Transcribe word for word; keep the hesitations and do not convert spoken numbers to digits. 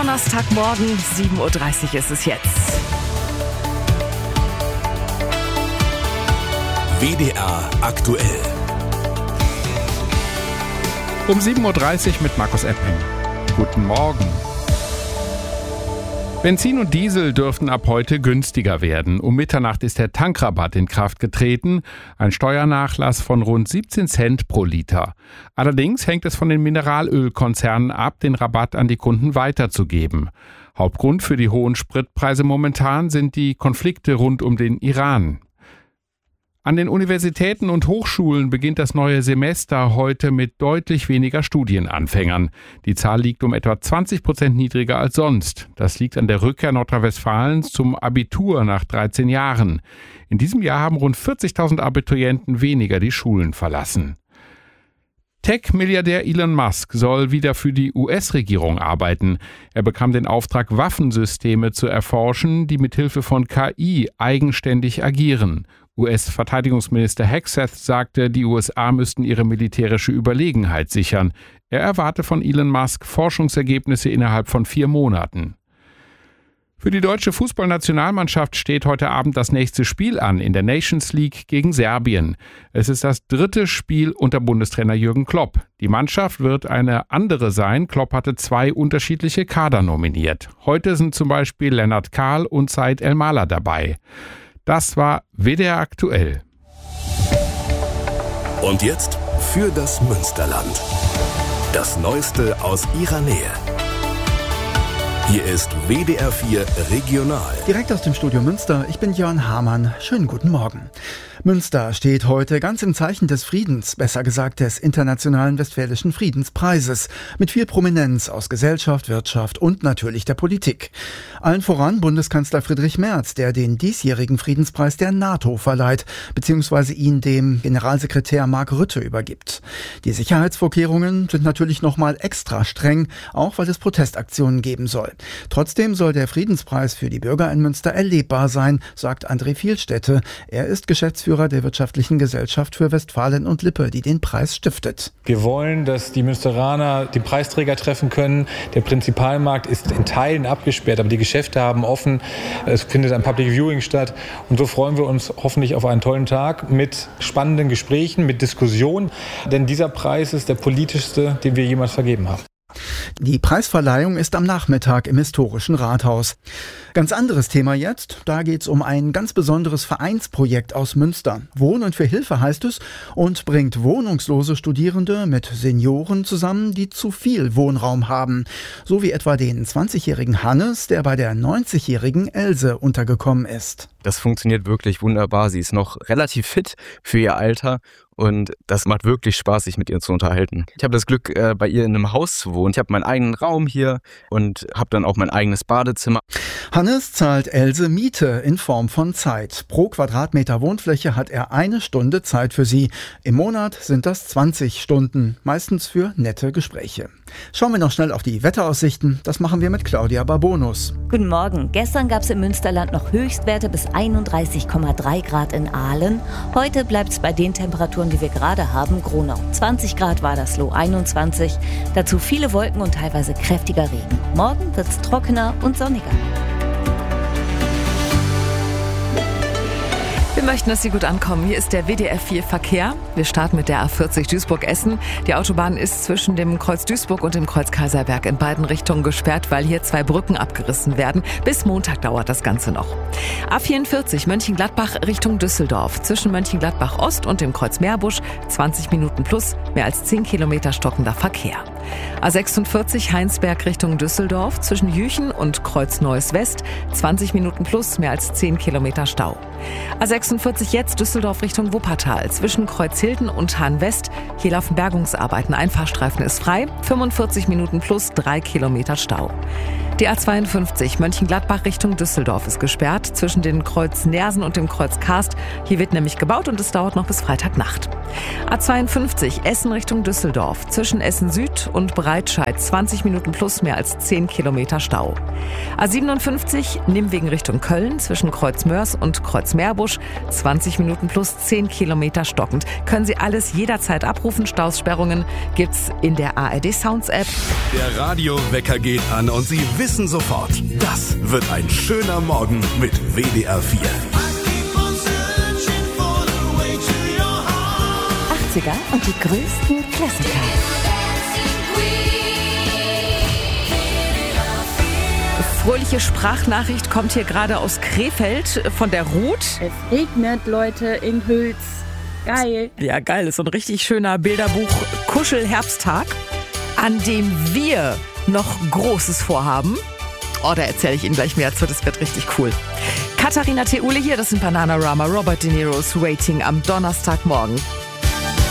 Donnerstagmorgen, sieben Uhr dreißig ist es jetzt. W D R aktuell. Um sieben Uhr dreißig mit Markus Epping. Guten Morgen. Benzin und Diesel dürften ab heute günstiger werden. Um Mitternacht ist der Tankrabatt in Kraft getreten, ein Steuernachlass von rund siebzehn Cent pro Liter. Allerdings hängt es von den Mineralölkonzernen ab, den Rabatt an die Kunden weiterzugeben. Hauptgrund für die hohen Spritpreise momentan sind die Konflikte rund um den Iran. An den Universitäten und Hochschulen beginnt das neue Semester heute mit deutlich weniger Studienanfängern. Die Zahl liegt um etwa zwanzig Prozent niedriger als sonst. Das liegt an der Rückkehr Nordrhein-Westfalens zum Abitur nach dreizehn Jahren. In diesem Jahr haben rund vierzigtausend Abiturienten weniger die Schulen verlassen. Tech-Milliardär Elon Musk soll wieder für die U S-Regierung arbeiten. Er bekam den Auftrag, Waffensysteme zu erforschen, die mithilfe von K I eigenständig agieren. U S-Verteidigungsminister Hegseth sagte, die U S A müssten ihre militärische Überlegenheit sichern. Er erwarte von Elon Musk Forschungsergebnisse innerhalb von vier Monaten. Für die deutsche Fußballnationalmannschaft steht heute Abend das nächste Spiel an in der Nations League gegen Serbien. Es ist das dritte Spiel unter Bundestrainer Jürgen Klopp. Die Mannschaft wird eine andere sein. Klopp hatte zwei unterschiedliche Kader nominiert. Heute sind zum Beispiel Lennart Kahl und Said El-Mala dabei. Das war W D R aktuell. Und jetzt für das Münsterland. Das Neueste aus ihrer Nähe. Hier ist W D R vier Regional. Direkt aus dem Studio Münster, ich bin Jörn Hamann. Schönen guten Morgen. Münster steht heute ganz im Zeichen des Friedens, besser gesagt des Internationalen Westfälischen Friedenspreises, mit viel Prominenz aus Gesellschaft, Wirtschaft und natürlich der Politik. Allen voran Bundeskanzler Friedrich Merz, der den diesjährigen Friedenspreis der NATO verleiht, beziehungsweise ihn dem Generalsekretär Mark Rutte übergibt. Die Sicherheitsvorkehrungen sind natürlich nochmal extra streng, auch weil es Protestaktionen geben soll. Trotzdem soll der Friedenspreis für die Bürger in Münster erlebbar sein, sagt André Vielstädte. Er ist Geschäftsführer der Wirtschaftlichen Gesellschaft für Westfalen und Lippe, die den Preis stiftet. Wir wollen, dass die Münsteraner die Preisträger treffen können. Der Prinzipalmarkt ist in Teilen abgesperrt, aber die Geschäfte haben offen. Es findet ein Public Viewing statt. Und so freuen wir uns hoffentlich auf einen tollen Tag mit spannenden Gesprächen, mit Diskussionen. Denn dieser Preis ist der politischste, den wir jemals vergeben haben. Die Preisverleihung ist am Nachmittag im historischen Rathaus. Ganz anderes Thema jetzt. Da geht es um ein ganz besonderes Vereinsprojekt aus Münster. Wohnen für Hilfe heißt es und bringt wohnungslose Studierende mit Senioren zusammen, die zu viel Wohnraum haben. So wie etwa den zwanzigjährigen Hannes, der bei der neunzigjährigen Else untergekommen ist. Das funktioniert wirklich wunderbar. Sie ist noch relativ fit für ihr Alter. Und das macht wirklich Spaß, sich mit ihr zu unterhalten. Ich habe das Glück, äh, bei ihr in einem Haus zu wohnen. Ich habe meinen eigenen Raum hier und habe dann auch mein eigenes Badezimmer. Hannes zahlt Else Miete in Form von Zeit. Pro Quadratmeter Wohnfläche hat er eine Stunde Zeit für sie. Im Monat sind das zwanzig Stunden, meistens für nette Gespräche. Schauen wir noch schnell auf die Wetteraussichten. Das machen wir mit Claudia Barbonus. Guten Morgen. Gestern gab es im Münsterland noch Höchstwerte bis einunddreißig Komma drei Grad in Aalen. Heute bleibt es bei den Temperaturen, die wir gerade haben. Gronau zwanzig Grad war das Low, einundzwanzig. Dazu viele Wolken und teilweise kräftiger Regen. Morgen wird es trockener und sonniger. Wir möchten, dass Sie gut ankommen. Hier ist der W D R vier Verkehr. Wir starten mit der A vierzig Duisburg-Essen. Die Autobahn ist zwischen dem Kreuz Duisburg und dem Kreuz Kaiserberg in beiden Richtungen gesperrt, weil hier zwei Brücken abgerissen werden. Bis Montag dauert das Ganze noch. A vierundvierzig Mönchengladbach Richtung Düsseldorf. Zwischen Mönchengladbach Ost und dem Kreuz Meerbusch zwanzig Minuten plus, mehr als zehn Kilometer stockender Verkehr. A sechsundvierzig Heinsberg Richtung Düsseldorf. Zwischen Jüchen und Kreuz Neuss West zwanzig Minuten plus, mehr als zehn Kilometer Stau. A sechsundvierzig jetzt Düsseldorf Richtung Wuppertal. Zwischen Kreuzhilden und Hahn West. Hier laufen Bergungsarbeiten. Ein Fahrstreifen ist frei. fünfundvierzig Minuten plus, drei Kilometer Stau. Die A zweiundfünfzig Mönchengladbach Richtung Düsseldorf ist gesperrt. Zwischen den Kreuz Nersen und dem Kreuz Karst. Hier wird nämlich gebaut und es dauert noch bis Freitagnacht. A zweiundfünfzig Essen Richtung Düsseldorf. Zwischen Essen Süd und Breitscheid zwanzig Minuten plus mehr als zehn Kilometer Stau. A siebenundfünfzig Nimwegen Richtung Köln zwischen Kreuzmörs und Kreuzmeerbusch zwanzig Minuten plus zehn Kilometer stockend. Können Sie alles jederzeit abrufen. Staussperrungen gibt's in der A R D Sounds App. Der Radiowecker geht an und Sie wissen sofort, das wird ein schöner Morgen mit W D R vier. achtziger und die größten Klassiker. Fröhliche Sprachnachricht kommt hier gerade aus Krefeld von der Ruth. Es regnet, Leute, in Hüls. Geil. Ja, geil. Ist so ein richtig schöner Bilderbuch-Kuschel-Herbsttag, an dem wir noch Großes vorhaben. Oh, da erzähle ich Ihnen gleich mehr dazu. Das wird richtig cool. Katharina Theule hier, das sind Bananarama, Robert De Niro's Waiting am Donnerstagmorgen.